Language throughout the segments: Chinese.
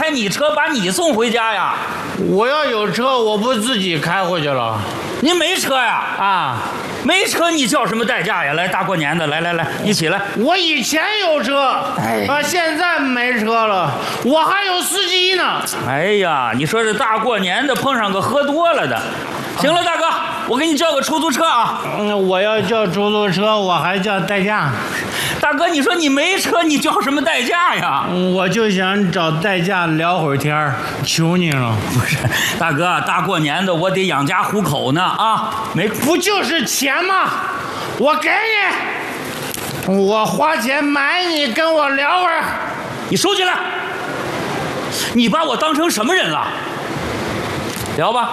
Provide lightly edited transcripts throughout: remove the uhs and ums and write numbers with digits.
开你车把你送回家呀？ 我要有车，我不自己开回去了？ 您没车呀？ 啊， 没车你叫什么代驾呀？来，大过年的，来，你起来。 我以前有车，现在没车了，我还有司机呢。 哎呀，你说这大过年的碰上个喝多了的。行了，大哥，我给你叫个出租车啊。 我要叫出租车，我还叫代驾。 大哥，你说你没车，你叫什么代驾呀？ 我就想找代驾聊会儿天儿，求你了。 不是，大哥，大过年的我得养家糊口呢啊！ 不就是钱吗？我给你，我花钱买你，跟我聊会儿。 你收起来！你把我当成什么人了？聊吧。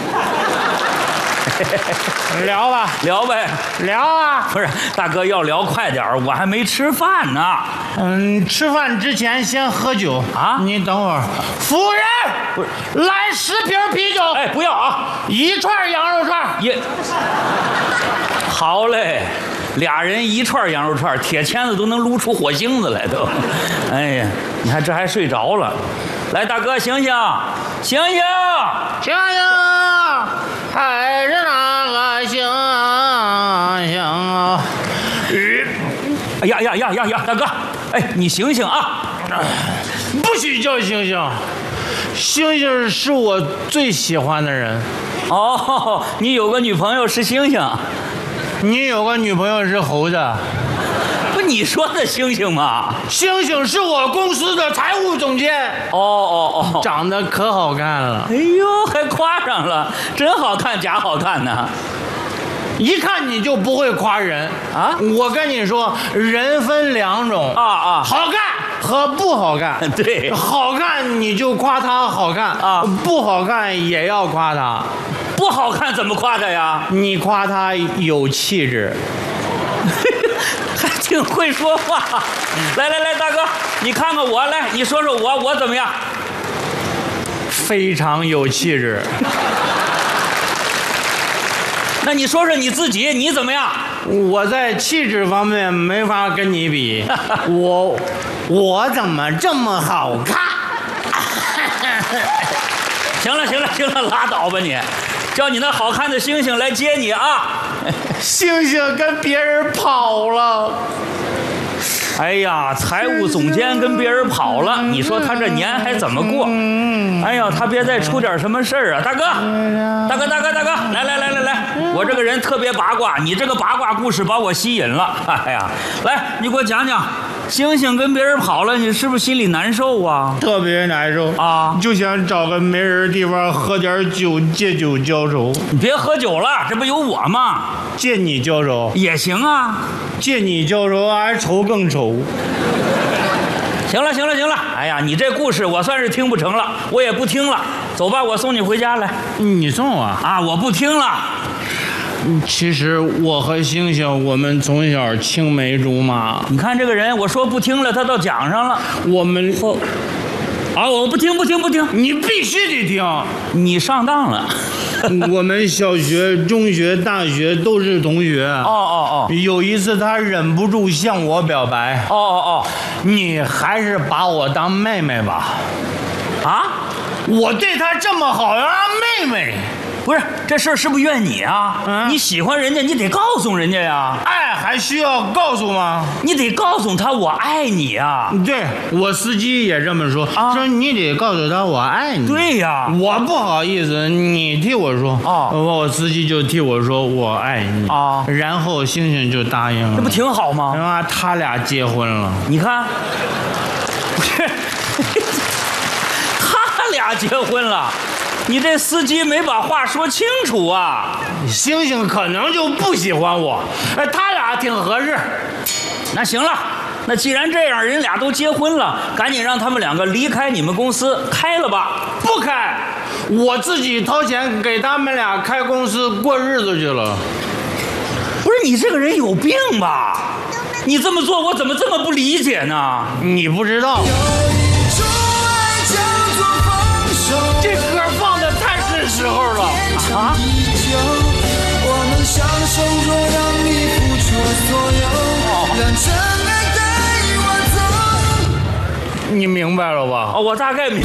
聊吧， 聊呗， 聊啊！ 不是，大哥要聊快点儿，我还没吃饭呢。 吃饭之前先喝酒啊！ 你等会儿，服务人， 不是， 来10瓶啤酒。 哎，不要啊 ！1串羊肉串。 也好嘞，俩人1串羊肉串，铁签子都能撸出火星子来都。哎呀，你看这还睡着了。来，大哥，醒醒，醒醒， 醒醒！还是那个星星啊！ 哎呀，大哥，哎，你醒醒啊！ 不许叫星星，星星是我最喜欢的人。 哦，你有个女朋友是星星， 你有个女朋友是猴子。 不，你说的星星吗？ 星星是我公司的财务总监。 哦， 长得可好看了。 哎呦，还夸上了，真好看假好看呢？ 一看你就不会夸人啊！ 我跟你说，人分2种啊， 好看和不好看。 对， 好看你就夸他好看啊， 不好看也要夸他。 不好看怎么夸他呀？ 你夸他有气质。 还挺会说话。来，大哥，你看看我，来，你说说我怎么样？ 非常有气质。 那你说说你自己，你怎么样？ 我在气质方面没法跟你比。我怎么这么好看？ 行了，拉倒吧你，叫你那好看的星星来接你啊！ 星星跟别人跑了。 哎呀，财务总监跟别人跑了，你说他这年还怎么过？哎呀，他别再出点什么事儿啊！大哥，来，我这个人特别八卦，你这个八卦故事把我吸引了。哎呀，来，你给我讲讲，星星跟别人跑了，你是不是心里难受啊？ 特别难受啊， 就想找个没人的地方喝点酒，借酒浇愁。 你别喝酒了，这不有我吗？ 借你浇愁也行啊， 借你浇愁还愁更愁。 行了，哎呀，你这故事我算是听不成了，我也不听了。走吧，我送你回家来。 你送我啊？我不听了。 其实我和星星，我们从小青梅竹马。 你看这个人，我说不听了，他倒讲上了。 我们我不听， 你必须得听。 你上当了。 我们小学、中学、大学都是同学。 哦。 有一次他忍不住向我表白。 哦。 你还是把我当妹妹吧。 啊？ 我对他这么好，要让妹妹。 不是，这事儿是不是怨你啊？你喜欢人家，你得告诉人家呀。 爱还需要告诉吗？ 你得告诉他我爱你啊。 对，我司机也这么说，说你得告诉他我爱你。 对呀， 我不好意思，你替我说。我司机就替我说我爱你啊， 然后星星就答应了。 这不挺好吗？ 然后他俩结婚了。 你看，不是，他俩结婚了。你这司机没把话说清楚啊！ 星星可能就不喜欢我，他俩挺合适。 那行了，那既然这样，人俩都结婚了，赶紧让他们2个离开你们公司，开了吧。 不开，我自己掏钱给他们俩开公司过日子去了。 不是你这个人有病吧？你这么做，我怎么这么不理解呢？ 你不知道。这歌放的太是时候了啊！我能享受着让你付出所有，让真爱带我走。你明白了吧？ 我大概明